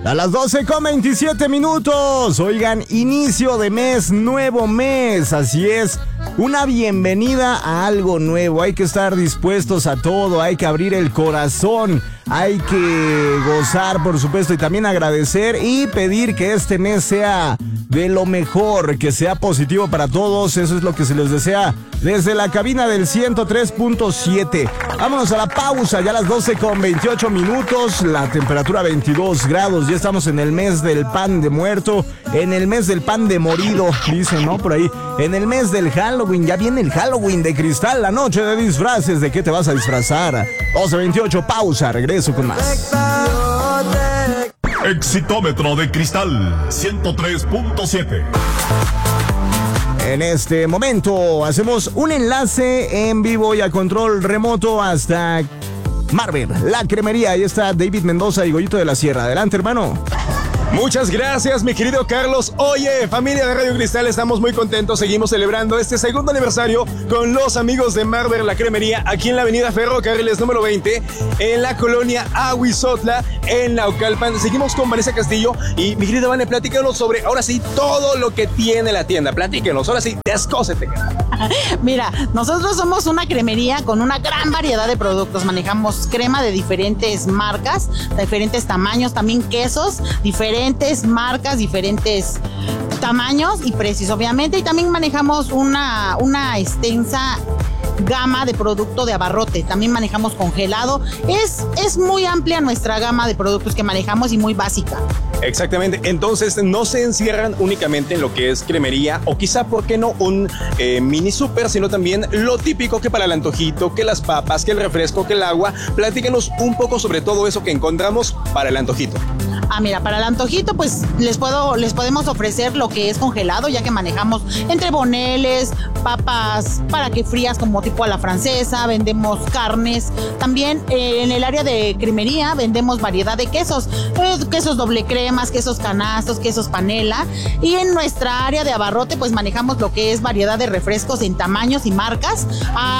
A las 12:27. Oigan, inicio de mes, nuevo mes. Así es, una bienvenida a algo nuevo. Hay que estar dispuestos a todo, hay que abrir el corazón, hay que gozar, por supuesto, y también agradecer y pedir que este mes sea de lo mejor, que sea positivo para todos. Eso es lo que se les desea desde la cabina del 103.7. Vámonos a la pausa, ya a las 12:28. La temperatura 22 grados. Ya estamos en el mes del pan de muerto, en el mes del pan de morido, dicen, ¿no? Por ahí. En el mes del Halloween, ya viene el Halloween de Cristal, la noche de disfraces. ¿De qué te vas a disfrazar? 12:28, pausa, regreso con más. Exitómetro de Cristal 103.7. En este momento hacemos un enlace en vivo y a control remoto hasta Marvel, la cremería. Ahí está David Mendoza y Goyito de la Sierra. Adelante, hermano. Muchas gracias, mi querido Carlos. Oye, familia de Radio Cristal, estamos muy contentos. Seguimos celebrando este segundo aniversario con los amigos de Marvel, la cremería, aquí en la avenida Ferrocarriles número 20, en la colonia Ahuizotla, en Naucalpan. Seguimos con Vanessa Castillo y mi querido Vane, platícanos sobre, ahora sí, todo lo que tiene la tienda. Platíquenos, ahora sí, descósete. Mira, nosotros somos una cremería con una gran variedad de productos. Manejamos crema de diferentes marcas, de diferentes tamaños, también quesos, diferentes marcas, diferentes tamaños y precios, obviamente. Y también manejamos una extensa gama de producto de abarrote. También manejamos congelado. Es muy amplia nuestra gama de productos que manejamos y muy básica. Exactamente, entonces no se encierran únicamente en lo que es cremería o quizá, ¿por qué no? Un mini super, sino también lo típico, que para el antojito, que las papas, que el refresco, que el agua. Platícanos un poco sobre todo eso que encontramos para el antojito. Mira, para el antojito, pues les podemos ofrecer lo que es congelado, ya que manejamos entre boneles, papas para que frías como tipo a la francesa, vendemos carnes. También en el área de cremería vendemos variedad de quesos, quesos doble cremas, quesos canastos, quesos panela. Y en nuestra área de abarrote, pues manejamos lo que es variedad de refrescos en tamaños y marcas.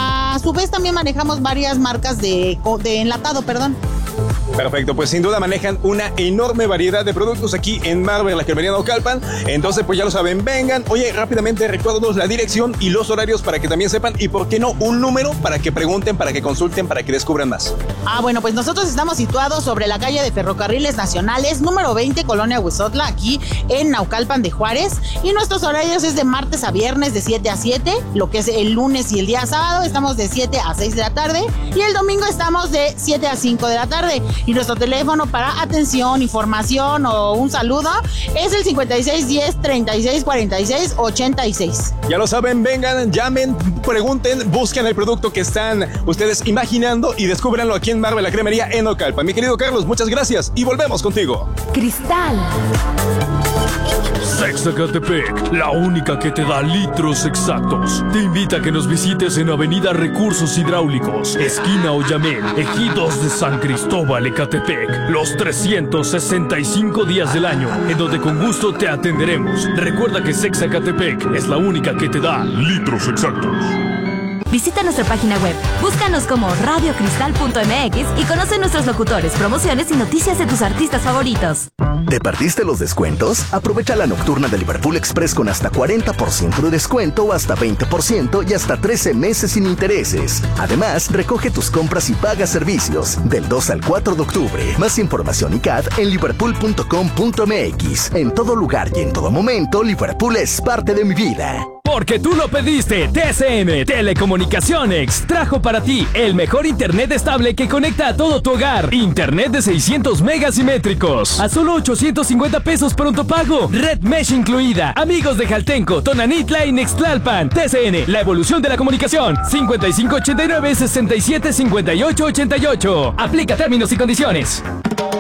A su vez también manejamos varias marcas de enlatado, perdón. Perfecto, pues sin duda manejan una enorme variedad de productos aquí en Marvel, la cremería Naucalpan. Entonces, pues ya lo saben, vengan. Oye, rápidamente recuérdanos la dirección y los horarios para que también sepan, y por qué no, un número para que pregunten, para que consulten, para que descubran más. Bueno, pues nosotros estamos situados sobre la calle de Ferrocarriles Nacionales, número 20, Colonia Ahuizotla, aquí en Naucalpan de Juárez. Y nuestros horarios es de martes a viernes de 7 a 7, lo que es el lunes y el día sábado estamos de 7 a 6 de la tarde, y el domingo estamos de 7 a 5 de la tarde. Y nuestro teléfono para atención, información o un saludo es el 5610 36 46 86. Ya lo saben, vengan, llamen, pregunten, busquen el producto que están ustedes imaginando y descúbranlo aquí en Marvel, la cremería en Naucalpan. Mi querido Carlos, muchas gracias y volvemos contigo. Cristal. Sexacatepec, la única que te da litros exactos. Te invita a que nos visites en Avenida Recursos Hidráulicos, esquina Oyamel, Ejidos de San Cristóbal, Ecatepec, los 365 días del año, en donde con gusto te atenderemos. Recuerda que Sexacatepec es la única que te da litros exactos. Visita nuestra página web, búscanos como radiocristal.mx y conoce nuestros locutores, promociones y noticias de tus artistas favoritos. ¿Te perdiste los descuentos? Aprovecha la nocturna de Liverpool Express con hasta 40% de descuento o hasta 20% y hasta 13 meses sin intereses. Además, recoge tus compras y paga servicios del 2 al 4 de octubre. Más información y CAD en liverpool.com.mx. En todo lugar y en todo momento, Liverpool es parte de mi vida. Porque tú lo pediste, TCM Telecomunicaciones trajo para ti el mejor internet estable que conecta a todo tu hogar. Internet de 600 megas simétricos a solo 850 pesos pronto pago. Red Mesh incluida. Amigos de Jaltenco, Tonanitla y Nextlalpan. TCN, la evolución de la comunicación. 5589 67 58 88. Aplica términos y condiciones.